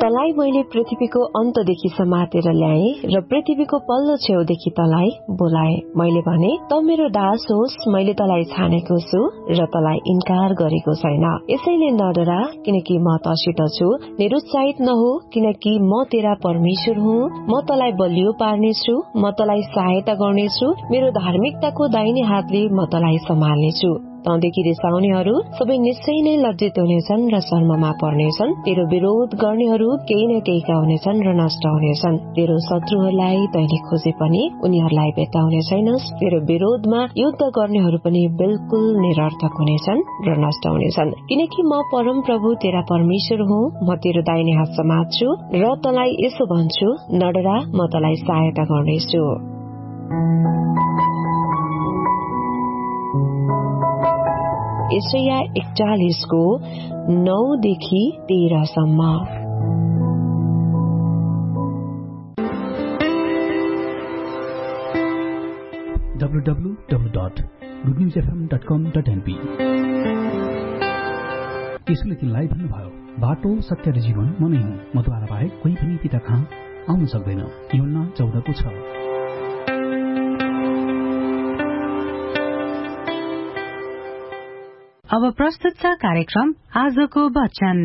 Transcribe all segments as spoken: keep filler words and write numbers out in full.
तलाई मैले पृथ्वीको अन्तदेखि समातेर ल्याए र पृथ्वीको पल्लो छेउदेखि तलाई बोलाए। मैले भने त मेरो दास होस्, मैले तलाई छानेको छु र तलाई इन्कार गरेको छैन। यसैले नडरा, किनकि म तसित छु। निरुत्साहित नहो, किनकि म तेरा परमेश्वर हुँ। म तलाई बलियो पार्नेछु, म तलाई सहायता गर्नेछु। मेरो धार्मिकताको दाहिने हातले म तलाई सम्हाल्नेछु। तँदेखि रिसाउनेहरू सबै निश्चय नै लज्जित हुनेछन् र शर्ममा पर्नेछन्। तेरो विरोध गर्नेहरू केही न केहीका हुनेछन् र नष्ट हुनेछन्। तेरो शत्रुहरूलाई तैँले खोजे पनि उनीहरूलाई भेट्टाउने छैनस्। तेरो विरोधमा युद्ध गर्नेहरू पनि बिल्कुल निरर्थक हुनेछन् र नष्ट हुनेछन्। किनकि म परम प्रभु तेरा परमेश्वर हुँ। म तेरो दाहिने हात समात्छु र तँलाई यसो भन्छु, नडरा, म तँलाई सहायता गर्नेछु। यशाया एकचालिसको नौदेखि तेह्रसम्म। W W W dot good news F am dot com dot NP. यसले तिमीलाई भन्नुभयो, बाटो सत्य र जीवन म नै हुँ, मद्वारा बाहेक कोही पनि पिता कहाँ आउन सक्दैन। यूहन्ना चौधको छ। अब प्रस्तुत छ कार्यक्रम आजको वचन।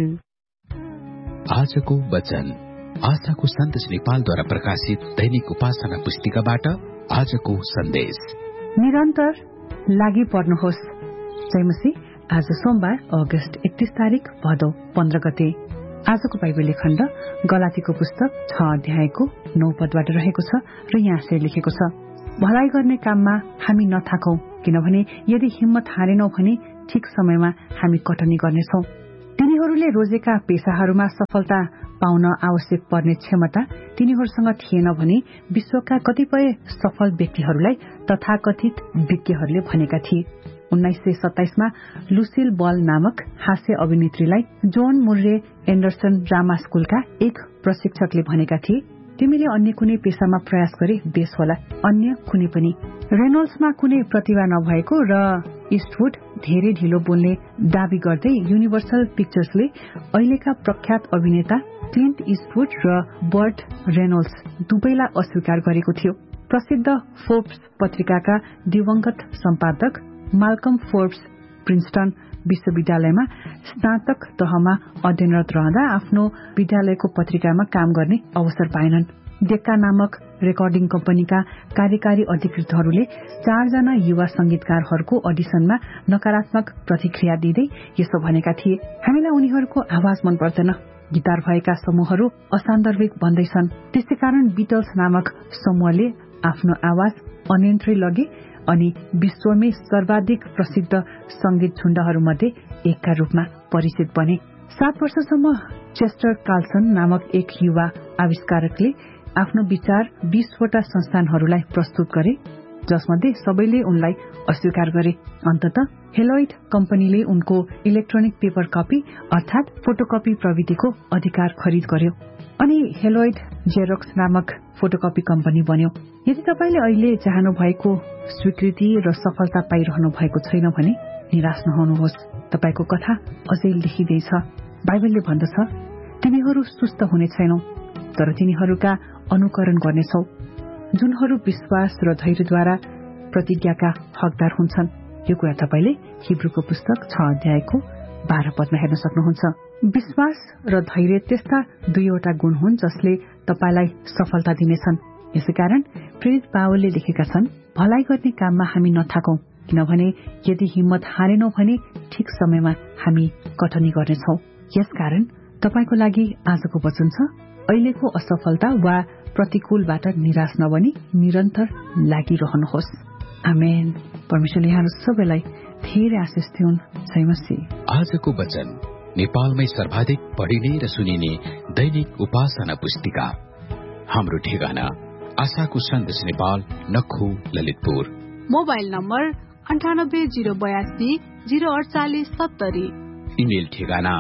आजको वचन आशाको सन्देश नेपालद्वारा प्रकाशित दैनिक उपासना पुस्तिकाबाट आजको सन्देश। निरन्तर लागि पर्नुहोस्। जयमसी। आज सोमबार अगस्त एकतीस तारिक भदौ पन्ध्र गते। आजको बाइबल खण्ड गलातीको पुस्तक छ अध्यायको नौ पदबाट रहेको छ र यहाँ यसरी लेखेको छ, भलाइ गर्ने काममा हामी नथाकौं, किनभने यदि हिम्मत हारेनौं भने ठिक समयमा हामी कटनी गर्नेछौं। तिनीहरूले रोजेका पेशाहरूमा सफलता पाउन आवश्यक पर्ने क्षमता तिनीहरूसँग थिएन भने विश्वका कतिपय सफल व्यक्तिहरूलाई तथाकथित विज्ञहरूले भनेका थिए। उन्नाइस सय सत्ताइसमा लुसिल बल नामक हास्य अभिनेत्रीलाई जोन मुर्रे एन्डरसन ड्रामा स्कूलका एक प्रशिक्षकले भनेका थिए, तिमीले अन्य कुनै पेशामा प्रयास गरे बेस होला, अन्य कुनै पनि। रेनोल्ड्समा कुनै प्रतिभा नभएको र इस्टवुड धेरै ढिलो बोल्ने दावी गर्दै युनिभर्सल पिक्चर्सले अहिलेका प्रख्यात अभिनेता क्लिन्ट इस्टवुड र बर्ट रेनोल्ड्स दुवैलाई अस्वीकार गरेको थियो। प्रसिद्ध फोर्ब्स पत्रिकाका दिवंगत सम्पादक माल्कम फोर्ब्स प्रिन्सटन विश्वविद्यालयमा स्नातक तहमा अध्ययनरत रहँदा आफ्नो विद्यालयको पत्रिकामा काम गर्ने अवसर पाएनन्। डेक्का नामक रेकर्डिङ कम्पनीका कार्यकारी अधिकृतहरूले चारजना युवा संगीतकारहरूको अडिसनमा नकारात्मक प्रतिक्रिया दिँदै यसो भनेका थिए, हामीलाई उनीहरूको आवाज मन पर्दैन, गिटार भएका समूहहरू असान्दर्भिक बन्दैछन्। त्यसै कारण बिटल्स नामक समूहले आफ्नो आवाज अन्यन्त्रै लगे अनि विश्वमै सर्वाधिक प्रसिद्ध संगीत झुण्डहरूमध्ये एकका रूपमा परिचित बने। सात वर्षसम्म चेस्टर कार्लसन नामक एक युवा आविष्कारकले आफ्नो विचार बीसवटा संस्थानहरूलाई प्रस्तुत गरे, जसमध्ये सबैले उनलाई अस्वीकार गरे। अन्ततः हेलोइड कम्पनीले उनको इलेक्ट्रोनिक पेपर कपी अर्थात फोटोकपी प्रविधिको अधिकार खरिद गर्यो अनि हेलोइड जेरोक्स नामक फोटोकपी कम्पनी बन्यो। यदि तपाईले अहिले चाहनु भएको स्वीकृति र सफलता पाइरहनु भएको छैन भने निराश नहुनुहोस्, तपाईको कथा अझै लेखिँदैछ। बाइबलले भन्दछ, तिमीहरू सुस्त हुने छैनौ, तर तिनीहरूका अनुकरण गर्नेछौ जुनहरू विश्वास र धैर्यद्वारा प्रतिज्ञाका हकदार हुन्छन्। यो कुरा तपाईले हिब्रूको पुस्तक छ अध्यायको बाह्र पदमा हेर्न सक्नुहुन्छ। विश्वास र धैर्य त्यस्ता दुईवटा गुण हुन् जसले तपाईलाई सफलता दिनेछन्। यसैकारण प्रेरित पावलले लेखेका छन्, भलाइ गर्ने काममा हामी नथाकौं, किनभने यदि हिम्मत हारेनौं भने ठिक समयमा हामी कटनी गर्नेछौं। यसकारण तपाईको लागि आजको वचन छ, अहिलेको असफलता वा प्रतिकूलबाट निराश नबनी निरन्तर लागिरहनुहोस्। आमेन। परमेश्वरले यहाँहरू सबैलाई धेरै आशिष दिउन्। जय मसीह। आजको वचन नेपालमै सर्वाधिक पढिने र सुनिने दैनिक उपासना पुस्तिका। हाम्रो ठेगाना आशाको सन्देश नेपाल, नखु, ललितपुर। मोबाइल नम्बर अन्ठानब्बे जीरो बयासी जीरो अडचालिस सत्तरी। इमेल ठेगाना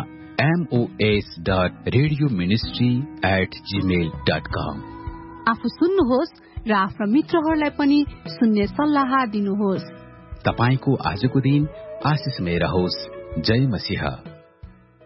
MOS dot radio ministry at Gmail dot कम। आफू सुन्नुहोस् र आफ्ना मित्रहरूलाई पनि सुन्ने सल्लाह दिनुहोस्। तपाईको आजको दिन आशिषमय रहोस्। जय मसीह।